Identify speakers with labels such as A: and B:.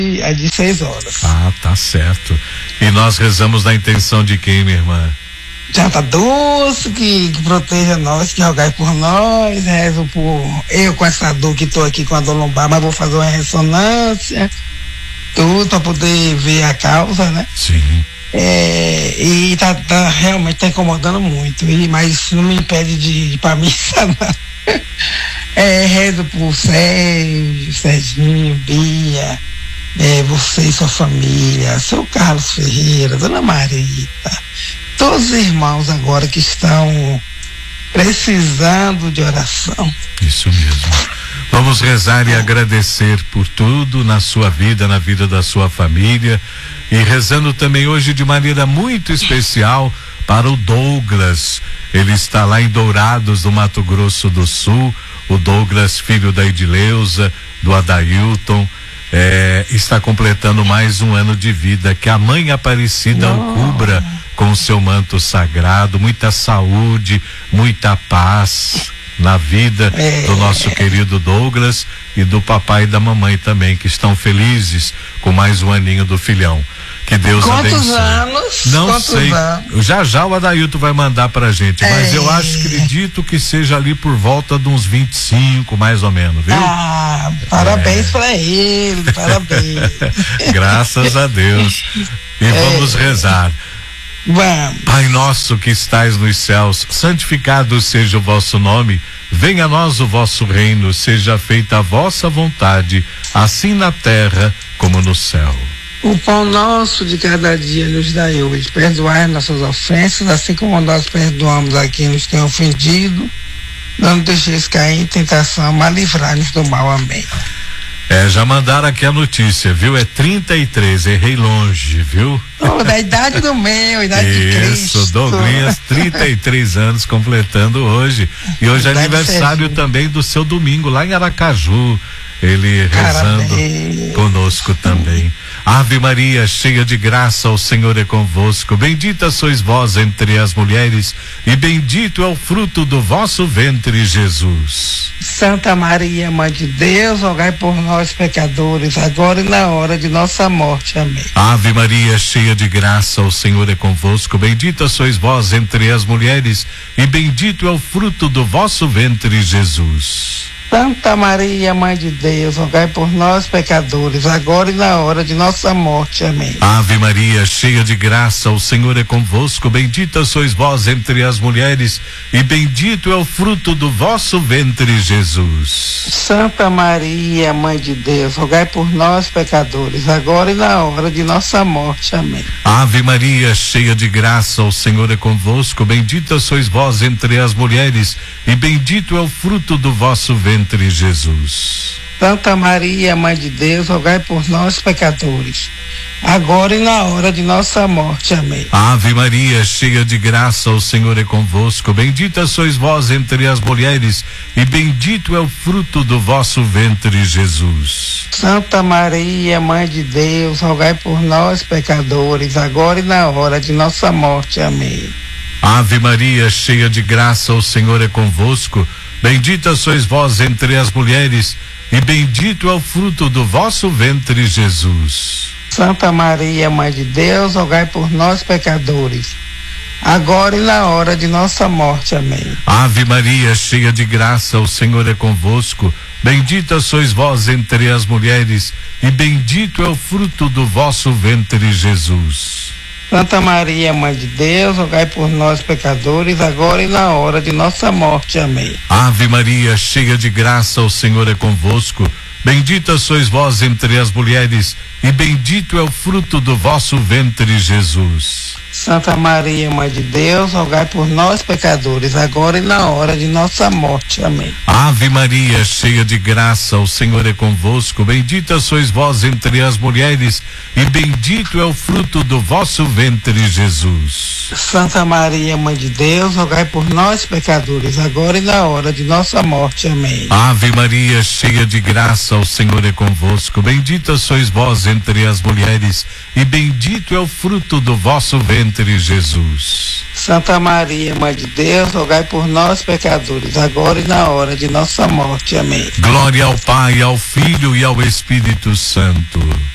A: é de 6 horas.
B: Ah, tá certo. E nós rezamos na intenção de quem, minha irmã?
A: Santa Dulce, que proteja nós, que rogai por nós, rezo por eu com essa dor que estou aqui com a dor lombar, mas vou fazer uma ressonância, tudo para poder ver a causa, né?
B: Sim.
A: E realmente tá incomodando muito, mas isso não me impede de ir pra missa, não. Rezo por Sérgio, Serginho, Bia, você e sua família, seu Carlos Ferreira, Dona Marita, todos os irmãos agora que estão precisando de oração.
B: Isso mesmo. Vamos rezar e agradecer por tudo na sua vida, na vida da sua família, e rezando também hoje de maneira muito especial para o Douglas. Ele está lá em Dourados, no Mato Grosso do Sul. O Douglas, filho da Edileuza, do Adailton, está completando mais um ano de vida. Que a Mãe Aparecida o cubra com o seu manto sagrado, muita saúde, muita paz na vida do nosso querido Douglas e do papai e da mamãe também, que estão felizes com mais um aninho do filhão. Que Deus abençoe.
A: Quantos anos?
B: Não sei. Já o Adailton vai mandar pra gente, mas eu acredito que seja ali por volta de uns 25, mais ou menos, viu?
A: Ah, parabéns pra ele, parabéns.
B: Graças a Deus. E vamos rezar.
A: Vamos.
B: Pai nosso que estais nos céus, santificado seja o vosso nome, venha a nós o vosso reino, seja feita a vossa vontade, assim na terra como no céu.
A: O pão nosso de cada dia nos dai hoje, perdoai nossas ofensas, assim como nós perdoamos a quem nos tem ofendido, não nos deixeis cair em tentação, mas livrai-nos do mal. Amém.
B: Já mandaram aqui a notícia, viu? É 33, errei longe, viu?
A: Da idade do meu, idade de Cristo.
B: Isso, Douglas, 33 anos completando hoje. E hoje é aniversário também do seu Domingo, lá em Aracaju. Ele rezando conosco também. Ave Maria, cheia de graça, o Senhor é convosco. Bendita sois vós entre as mulheres, e bendito é o fruto do vosso ventre, Jesus.
A: Santa Maria, Mãe de Deus, rogai por nós, pecadores, agora e na hora de nossa morte. Amém.
B: Ave Maria, cheia de graça, o Senhor é convosco. Bendita sois vós entre as mulheres, e bendito é o fruto do vosso ventre, Jesus.
A: Santa Maria, Mãe de Deus, rogai por nós, pecadores, agora e na hora de nossa morte. Amém.
B: Ave Maria, cheia de graça, o Senhor é convosco. Bendita sois vós entre as mulheres, e bendito é o fruto do vosso ventre, Jesus.
A: Santa Maria, Mãe de Deus, rogai por nós, pecadores, agora e na hora de nossa morte. Amém.
B: Ave Maria, cheia de graça, o Senhor é convosco. Bendita sois vós entre as mulheres, e bendito é o fruto do vosso ventre, Jesus.
A: Santa Maria, Mãe de Deus, rogai por nós, pecadores, agora e na hora de nossa morte. Amém.
B: Ave Maria, cheia de graça, o Senhor é convosco. Bendita sois vós entre as mulheres, e bendito é o fruto do vosso ventre, Jesus.
A: Santa Maria, Mãe de Deus, rogai por nós, pecadores, agora e na hora de nossa morte. Amém.
B: Ave Maria, cheia de graça, o Senhor é convosco. Bendita sois vós entre as mulheres, e bendito é o fruto do vosso ventre, Jesus.
A: Santa Maria, Mãe de Deus, rogai por nós, pecadores, agora e na hora de nossa morte. Amém.
B: Ave Maria, cheia de graça, o Senhor é convosco. Bendita sois vós entre as mulheres, e bendito é o fruto do vosso ventre, Jesus.
A: Santa Maria, Mãe de Deus, rogai por nós, pecadores, agora e na hora de nossa morte. Amém.
B: Ave Maria, cheia de graça, o Senhor é convosco. Bendita sois vós entre as mulheres, e bendito é o fruto do vosso ventre, Jesus.
A: Santa Maria, Mãe de Deus, rogai por nós, pecadores, agora e na hora de nossa morte. Amém.
B: Ave Maria, cheia de graça, o Senhor é convosco. Bendita sois vós entre as mulheres, e bendito é o fruto do vosso ventre, Jesus.
A: Santa Maria, Mãe de Deus, rogai por nós, pecadores, agora e na hora de nossa morte. Amém.
B: Ave Maria, cheia de graça, o Senhor é convosco. Bendita sois vós entre as mulheres, e bendito é o fruto do vosso ventre, Jesus.
A: Santa Maria, Mãe de Deus, rogai por nós, pecadores, agora e na hora de nossa morte. Amém.
B: Glória ao Pai, ao Filho e ao Espírito Santo.